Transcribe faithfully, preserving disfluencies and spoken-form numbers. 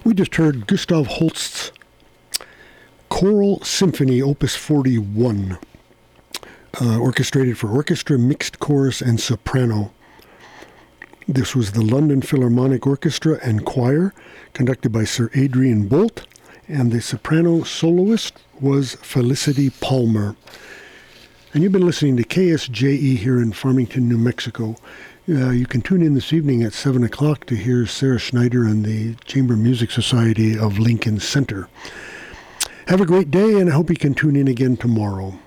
We just heard Gustav Holst's Choral Symphony, Opus forty-one, uh, orchestrated for orchestra, mixed chorus, and soprano. This was the London Philharmonic Orchestra and Choir, conducted by Sir Adrian Boult, and the soprano soloist was Felicity Palmer. And you've been listening to K S J E here in Farmington, New Mexico. Uh, you can tune in this evening at seven o'clock to hear Sarah Schneider and the Chamber Music Society of Lincoln Center. Have a great day, and I hope you can tune in again tomorrow.